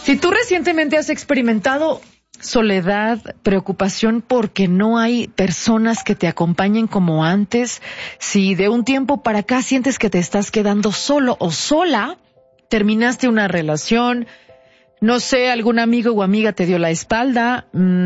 Si tú recientemente has experimentado soledad, preocupación porque no hay personas que te acompañen como antes, si de un tiempo para acá sientes que te estás quedando solo o sola, terminaste una relación, no sé, algún amigo o amiga te dio la espalda,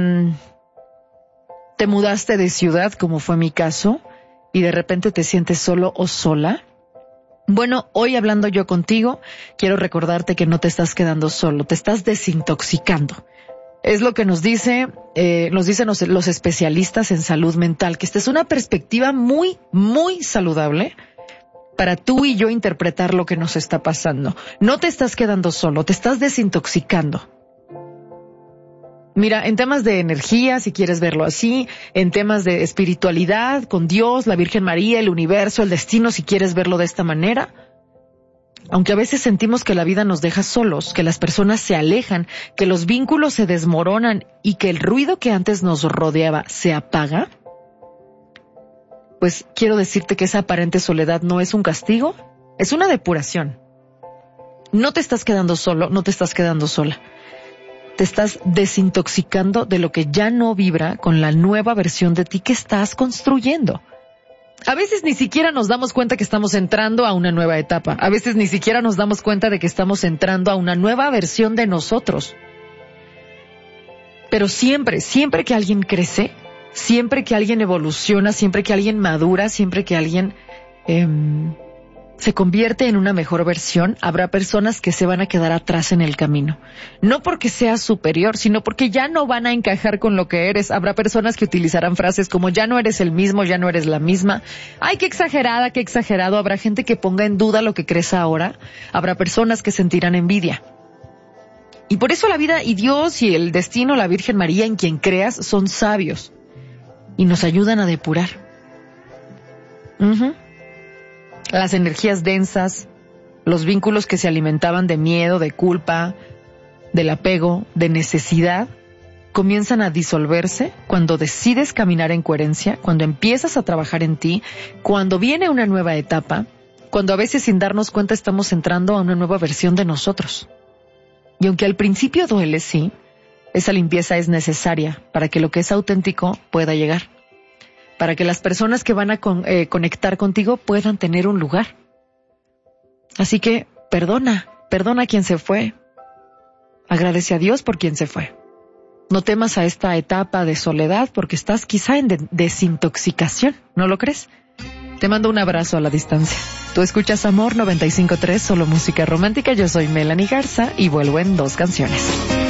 te mudaste de ciudad, como fue mi caso, y de repente te sientes solo o sola. Bueno, hoy hablando yo contigo, quiero recordarte que no te estás quedando solo, te estás desintoxicando. Es lo que nos dicen los especialistas en salud mental, que esta es una perspectiva muy, muy saludable para tú y yo interpretar lo que nos está pasando. No te estás quedando solo, te estás desintoxicando. Mira, en temas de energía, si quieres verlo así, en temas de espiritualidad, con Dios, la Virgen María, el universo, el destino, si quieres verlo de esta manera, aunque a veces sentimos que la vida nos deja solos, que las personas se alejan, que los vínculos se desmoronan y que el ruido que antes nos rodeaba se apaga, pues quiero decirte que esa aparente soledad no es un castigo, es una depuración. No te estás quedando solo, no te estás quedando sola. Te estás desintoxicando de lo que ya no vibra con la nueva versión de ti que estás construyendo. A veces ni siquiera nos damos cuenta que estamos entrando a una nueva etapa. A veces ni siquiera nos damos cuenta de que estamos entrando a una nueva versión de nosotros. Pero siempre que alguien crece, siempre que alguien evoluciona, siempre que alguien madura, siempre que alguien se convierte en una mejor versión, habrá personas que se van a quedar atrás en el camino. No porque seas superior, sino porque ya no van a encajar con lo que eres. Habrá personas que utilizarán frases como ya no eres el mismo, ya no eres la misma. Ay, qué exagerada, qué exagerado. Habrá gente que ponga en duda lo que crees ahora. Habrá personas que sentirán envidia. Y por eso la vida y Dios y el destino, la Virgen María, en quien creas, son sabios y nos ayudan a depurar. Las energías densas, los vínculos que se alimentaban de miedo, de culpa, del apego, de necesidad, comienzan a disolverse cuando decides caminar en coherencia, cuando empiezas a trabajar en ti, cuando viene una nueva etapa, cuando a veces sin darnos cuenta estamos entrando a una nueva versión de nosotros. Y aunque al principio duele, sí, esa limpieza es necesaria para que lo que es auténtico pueda llegar. Para que las personas que van a conectar contigo puedan tener un lugar. Así que perdona a quien se fue. Agradece a Dios por quien se fue. No temas a esta etapa de soledad porque estás quizá en desintoxicación, ¿no lo crees? Te mando un abrazo a la distancia. Tú escuchas Amor 95.3, solo música romántica. Yo soy Melanie Garza y vuelvo en 2 canciones.